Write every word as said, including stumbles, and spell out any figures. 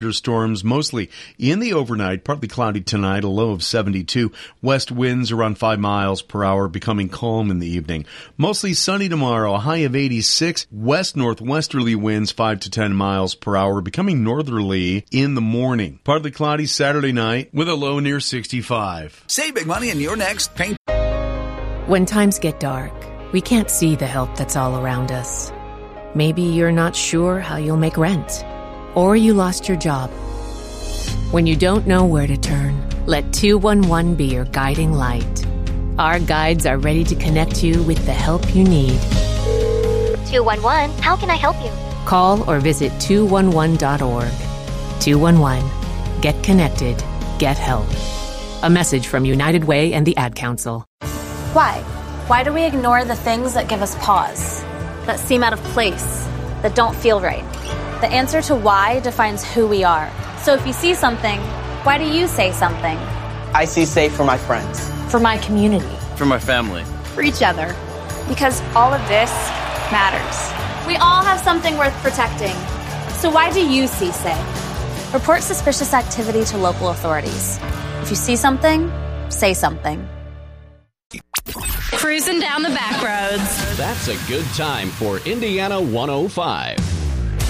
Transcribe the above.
Storms mostly in the overnight, partly cloudy tonight, a low of seventy-two. West winds around five miles per hour, becoming calm in the evening. Mostly sunny tomorrow, a high of eighty-six. West northwesterly winds five to ten miles per hour, becoming northerly in the morning. Partly cloudy Saturday night with a low near sixty-five. Save big money in your next paint. When times get dark, we can't see the help that's all around us. Maybe you're not sure how you'll make rent. Or you lost your job. When you don't know where to turn, let two one one be your guiding light. Our guides are ready to connect you with the help you need. two one one, how can I help you? Call or visit two one one dot org. two one one. Get connected. Get help. A message from United Way and the Ad Council. Why? Why do we ignore the things that give us pause, that seem out of place, that don't feel right? The answer to why defines who we are. So if you see something, why do you say something? I see safe for my friends. For my community. For my family. For each other. Because all of this matters. We all have something worth protecting. So why do you see safe? Report suspicious activity to local authorities. If you see something, say something. Cruising down the back roads. That's a good time for Indiana one oh five.